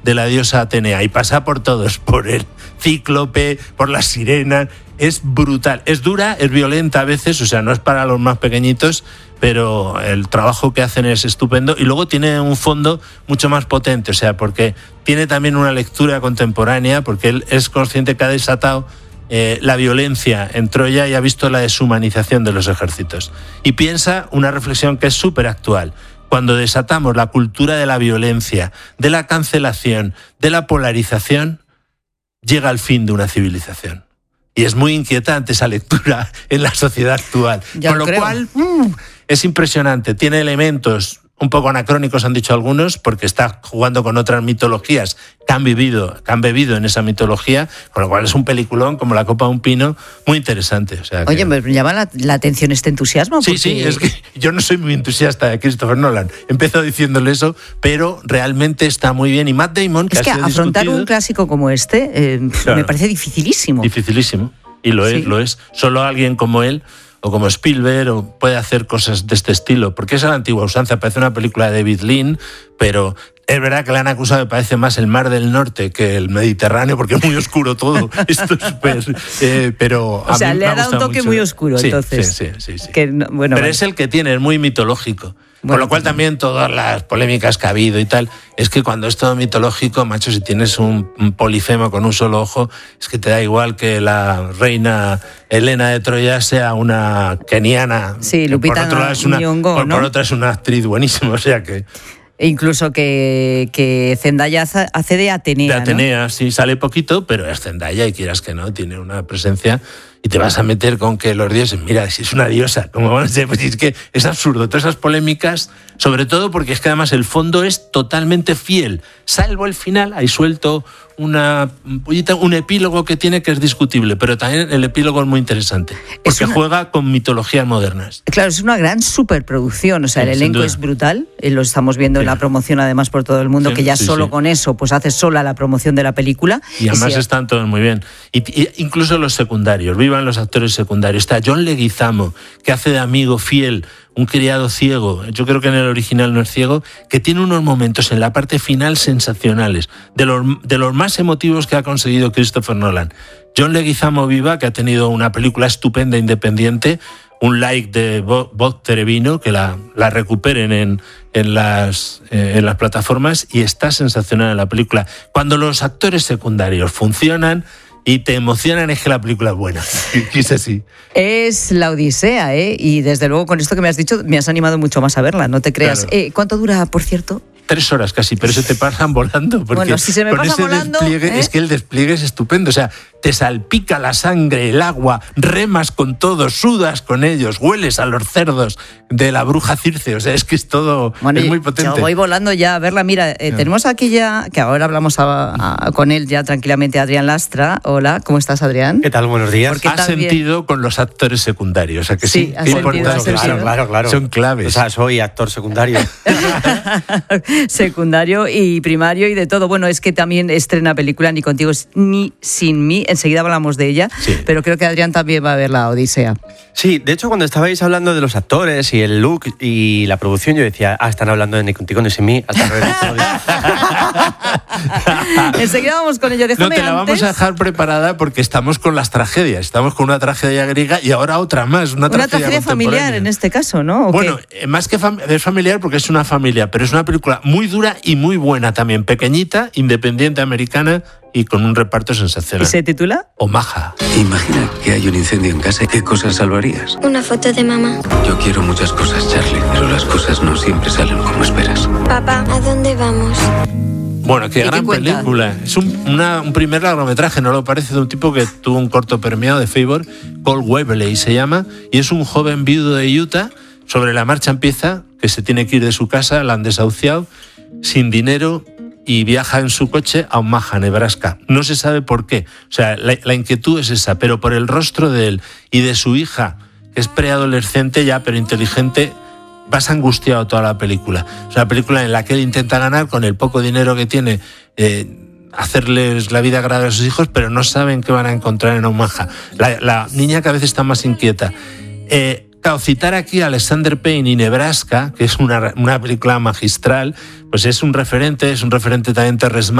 de la diosa Atenea, y pasa por todos, por el cíclope, por las sirenas. Es brutal, es dura, es violenta a veces, o sea, no es para los más pequeñitos, pero el trabajo que hacen es estupendo, y luego tiene un fondo mucho más potente, o sea, porque tiene también una lectura contemporánea, porque él es consciente que ha desatado la violencia en Troya y ha visto la deshumanización de los ejércitos. Y piensa una reflexión que es súper actual. Cuando desatamos la cultura de la violencia, de la cancelación, de la polarización, llega el fin de una civilización. Y es muy inquietante esa lectura en la sociedad actual. Con lo cual, es impresionante. Tiene elementos un poco anacrónicos, han dicho algunos, porque está jugando con otras mitologías que han bebido en esa mitología, con lo cual es un peliculón como La copa de un pino, muy interesante. O sea, oye, me llama la atención este entusiasmo. Sí, sí, es que yo no soy muy entusiasta de Christopher Nolan. Empezó diciéndole eso, pero realmente está muy bien. Y Matt Damon, es que afrontar un clásico como este claro, me parece dificilísimo. Dificilísimo, y lo es, lo es. Solo alguien como él, o como Spielberg, o puede hacer cosas de este estilo, porque es a la antigua usanza. Parece una película de David Lean, pero es verdad que le han acusado, me parece más el Mar del Norte que el Mediterráneo, porque es muy oscuro todo. Esto es súper... pero o sea, le ha dado un toque muy oscuro, sí, entonces. Sí. Que no, bueno, pero es el que tiene, es muy mitológico. Bueno, con lo cual también todas las polémicas que ha habido y tal, es que cuando es todo mitológico, macho, si tienes un Polifemo con un solo ojo, es que te da igual que la reina Helena de Troya sea una keniana. Sí, Lupita Nyong'o, ¿no? Por otra es una actriz buenísima, o sea que... E incluso que Zendaya hace de Atenea. De Atenea, ¿no? Sí, sale poquito, pero es Zendaya y quieras que no, tiene una presencia. Y te vas a meter con que los dioses, mira, si es una diosa, ¿cómo van a ser? Pues es que es absurdo, todas esas polémicas, sobre todo porque es que además el fondo es totalmente fiel, salvo el final, ahí suelto un epílogo que tiene que es discutible, pero también el epílogo es muy interesante, porque juega con mitologías modernas. Claro, es una gran superproducción, o sea, el elenco es brutal, lo estamos viendo en la promoción además por todo el mundo, que ya solo con eso pues hace sola la promoción de la película. Y además están todos muy bien, y incluso los secundarios, vivan los actores secundarios. Está John Leguizamo, que hace de amigo fiel, un criado ciego, yo creo que en el original no es ciego, que tiene unos momentos en la parte final sensacionales, de los más emotivos que ha conseguido Christopher Nolan. John Leguizamo viva, que ha tenido una película estupenda independiente, un like de Bob Terevino, que la recuperen en las plataformas, y está sensacional en la película. Cuando los actores secundarios funcionan y te emocionan, es que la película es buena. Es así. Es La Odisea, y desde luego con esto que me has dicho me has animado mucho más a verla, no te creas. Claro. ¿Cuánto dura, por cierto? 3 horas casi, pero se te pasan volando. Porque bueno, si se me pasa volando... Es que el despliegue es estupendo, o sea, te salpica la sangre, el agua, remas con todos, sudas con ellos, hueles a los cerdos de la bruja Circe, o sea, es que es todo, es muy potente. Yo voy volando ya a verla. Mira, tenemos aquí ya, que ahora hablamos con él ya tranquilamente, Adrián Lastra. Hola, ¿cómo estás, Adrián? ¿Qué tal? Buenos días. Has sentido con los actores secundarios, o sea que sí. Has sentido. Claro. Son claves. O sea, soy actor secundario. Secundario y primario y de todo. Bueno, es que también estrena película Ni contigo ni sin mí. Enseguida hablamos de ella, pero creo que Adrián también va a ver La Odisea. Sí, de hecho, cuando estabais hablando de los actores y el look y la producción, yo decía, están hablando de Ni contigo ni sin mí. Enseguida vamos con ello. Déjame te la vamos a dejar preparada porque estamos con las tragedias. Estamos con una tragedia griega y ahora otra más. Una tragedia familiar en este caso, ¿no? Bueno, más que es familiar porque es una familia, pero es una película muy dura y muy buena también. Pequeñita, independiente, americana y con un reparto sensacional. ¿Y se titula? Omaha. Imagina que hay un incendio en casa. ¿Qué cosas salvarías? Una foto de mamá. Yo quiero muchas cosas, Charlie, pero las cosas no siempre salen como esperas. Papá, ¿a dónde vamos? Bueno, qué gran película. Es un primer largometraje, ¿no lo parece? De un tipo que tuvo un corto premiado de Favor, Paul Webley se llama, y es un joven viudo de Utah. Sobre la marcha empieza que se tiene que ir de su casa, la han desahuciado, sin dinero, y viaja en su coche a Omaha, Nebraska. No se sabe por qué. O sea, la inquietud es esa, pero por el rostro de él y de su hija, que es preadolescente ya, pero inteligente, vas angustiado toda la película. Es una película en la que él intenta ganar con el poco dinero que tiene, hacerles la vida agradable a sus hijos, pero no saben qué van a encontrar en Omaha. La niña cada vez está más inquieta. Citar aquí a Alexander Payne y Nebraska, que es una película magistral, pues es un referente también Terrence